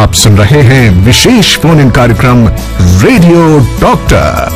आप सुन रहे हैं विशेष फोन इन कार्यक्रम रेडियो डॉक्टर।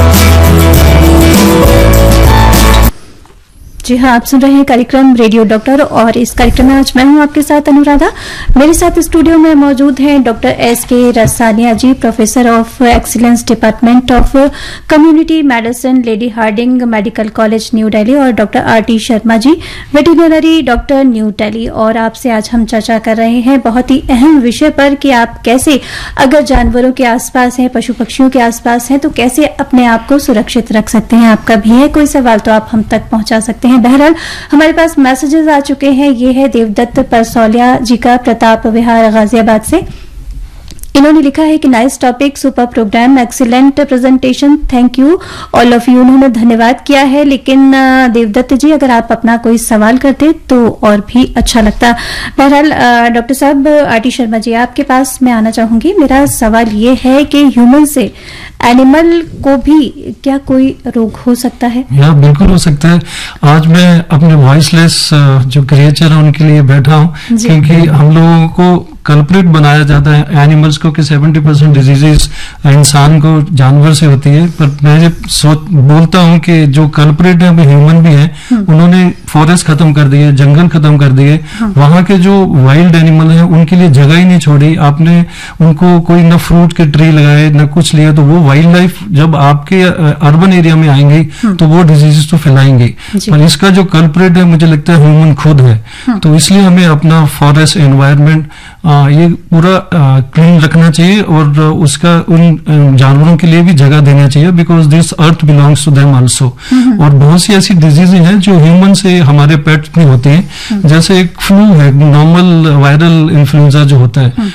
जी हाँ, आप सुन रहे हैं कार्यक्रम रेडियो डॉक्टर और इस कार्यक्रम में आज मैं हूं आपके साथ अनुराधा। मेरे साथ स्टूडियो में मौजूद हैं doctor S K. रसानिया ji, professor of excellence department of community medicine, lady Hardinge medical college new Delhi, और doctor आर.टी. Sharma ji, veterinary doctor new Delhi. और आपसे आज हम चर्चा कर रहे हैं बहुत ही अहम विषय पर कि आप कैसे, अगर जानवरों के आसपास हैं, पशु पक्षियों के आसपास हैं, तो कैसे अपने आप को सुरक्षित रख सकते हैं। आपका भी है कोई सवाल तो आप हम तक पहुंचा सकते हैं। बहरहाल हमारे पास मैसेजेस आ चुके हैं। ये है देवदत्त परसौलिया जी का, प्रताप विहार गाजियाबाद से। इन्होंने लिखा है कि nice topic, super programme, excellent presentation, thank you all of you. उन्होंने धन्यवाद किया है, लेकिन देवदत्त जी अगर आप अपना कोई सवाल करते तो और भी अच्छा लगता। बहरहाल डॉक्टर साहब, आर.टी. शर्मा जी, आपके पास मैं आना चाहूंगी। मेरा सवाल ये है कि ह्यूमन से एनिमल को भी क्या कोई रोग हो सकता है? या बिल्कुल हो सकता है। आज मैं अपने वॉइसलेस जो क्रिएचर है उनके लिए बैठा हूँ, क्योंकि हम लोगों को कल्प्रिट बनाया जाता है एनिमल्स को कि 70% डिजीजेस इंसान को जानवर से होती है, पर मैं बोलता हूँ कि जो कल्प्रिट है वो ह्यूमन भी है। उन्होंने फॉरेस्ट खत्म कर दिए, जंगल खत्म कर दिए, वहां के जो वाइल्ड एनिमल है उनके लिए जगह ही नहीं छोड़ी। आपने उनको कोई न फ्रूट के ट्री लगाए न कुछ लिया, तो वो वाइल्ड लाइफ जब आपके अर्बन एरिया में आएंगे तो वो डिजीजेस तो फैलाएंगे। पर इसका जो कल्प्रिट है मुझे लगता है ह्यूमन खुद है। तो इसलिए हमें अपना फॉरेस्ट एनवायरनमेंट ये पूरा क्लीन रखना चाहिए और उसका उन जानवरों के लिए भी जगह देना चाहिए, because this earth belongs to them also. और बहुत सी ऐसी डिजीजेज हैं जो ह्यूमन से हमारे पेट्स में होते हैं, जैसे एक फ्लू है, नॉर्मल वायरल इन्फ्लुएंजा जो होता है,